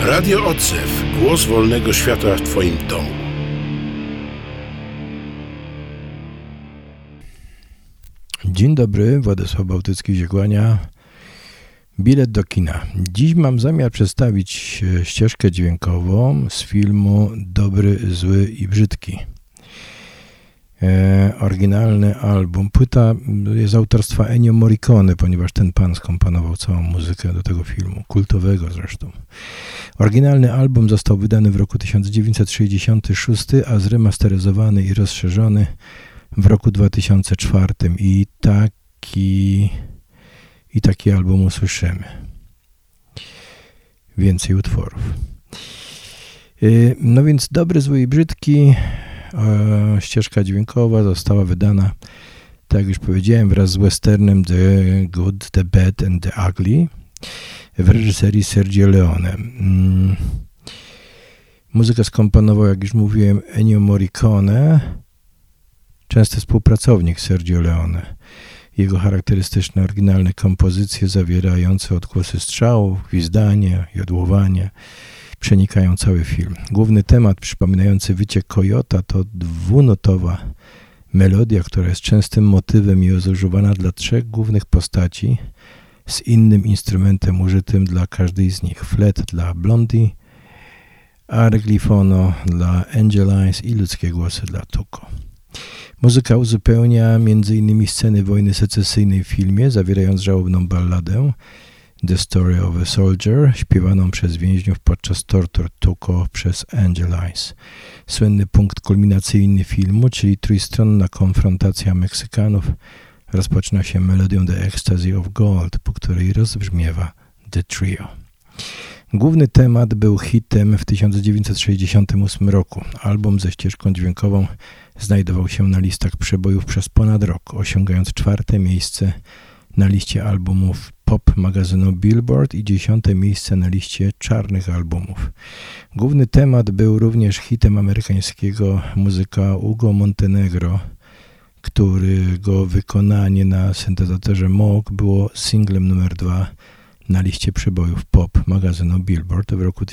Radio Odzew. Głos wolnego świata w Twoim domu. Dzień dobry, Władysław Bałtycki-Ziegłania. Bilet do kina. Dziś mam zamiar przedstawić ścieżkę dźwiękową z filmu Dobry, Zły i Brzydki. Oryginalny album. Płyta jest autorstwa Ennio Morricone, ponieważ ten pan skomponował całą muzykę do tego filmu, kultowego zresztą. Oryginalny album został wydany w roku 1966, a zremasteryzowany i rozszerzony w roku 2004. I taki album usłyszymy. Więcej utworów. No więc Dobry, Zły i Brzydki, ścieżka dźwiękowa została wydana, tak jak już powiedziałem, wraz z westernem The Good, The Bad and The Ugly w reżyserii Sergio Leone. Muzykę skomponował, jak już mówiłem, Ennio Morricone, częsty współpracownik Sergio Leone. Jego charakterystyczne, oryginalne kompozycje zawierające odgłosy strzałów, gwizdanie, jodłowanie przenikają cały film. Główny temat przypominający wycie kojota to dwunotowa melodia, która jest częstym motywem i jest używana dla trzech głównych postaci z innym instrumentem użytym dla każdej z nich. Flet dla Blondie, arglifono dla Angel Eyes i ludzkie głosy dla Tuco. Muzyka uzupełnia m.in. sceny wojny secesyjnej w filmie, zawierając żałobną balladę The Story of a Soldier, śpiewaną przez więźniów podczas tortur Tuco przez Angel Eyes. Słynny punkt kulminacyjny filmu, czyli trójstronna konfrontacja Meksykanów, rozpoczyna się melodią The Ecstasy of Gold, po której rozbrzmiewa The Trio. Główny temat był hitem w 1968 roku. Album ze ścieżką dźwiękową znajdował się na listach przebojów przez ponad rok, osiągając 4. miejsce na liście albumów pop magazynu Billboard i 10. miejsce na liście czarnych albumów. Główny temat był również hitem amerykańskiego muzyka Hugo Montenegro, którego wykonanie na syntezatorze Moog było singlem numer 2 na liście przebojów pop magazynu Billboard w roku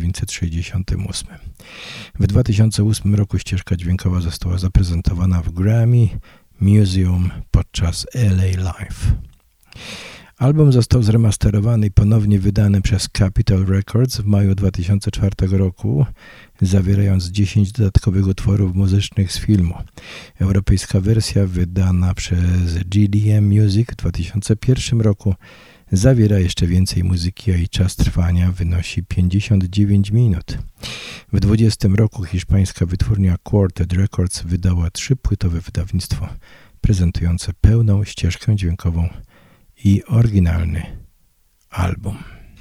1968. W 2008 roku ścieżka dźwiękowa została zaprezentowana w Grammy Museum podczas LA Live. Album został zremasterowany i ponownie wydany przez Capitol Records w maju 2004 roku, zawierając 10 dodatkowych utworów muzycznych z filmu. Europejska wersja wydana przez GDM Music w 2001 roku zawiera jeszcze więcej muzyki, a jej czas trwania wynosi 59 minut. W 2020 roku hiszpańska wytwórnia Quartet Records wydała 3-płytowe wydawnictwo prezentujące pełną ścieżkę dźwiękową i oryginalny album.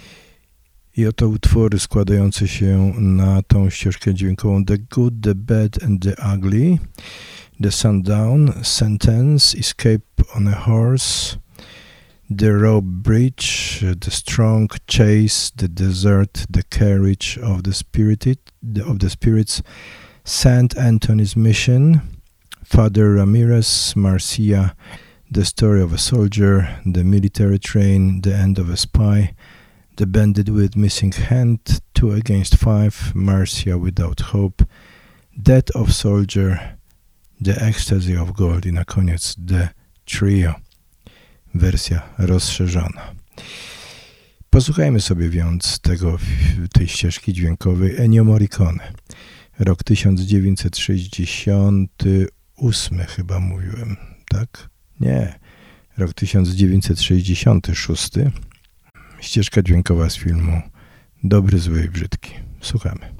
I oto utwory składające się na tą ścieżkę dźwiękową: The Good, The Bad and The Ugly, The Sundown, Sentence, Escape on a Horse, The Rope Bridge, The Strong Chase, The Desert, The Carriage of the Spirits, St. Anthony's Mission, Father Ramirez, Marcia, The Story of a Soldier, The Military Train, The End of a Spy, The Bandit with Missing Hand, 2 Against 5, Marcia Without Hope, Death of Soldier, The Ecstasy of Gold i na koniec The Trio. Wersja rozszerzona. Posłuchajmy sobie więc tej ścieżki dźwiękowej Ennio Morricone. Rok 1968 chyba mówiłem, tak? Nie. Rok 1966. Ścieżka dźwiękowa z filmu Dobry, Zły i Brzydki. Słuchamy.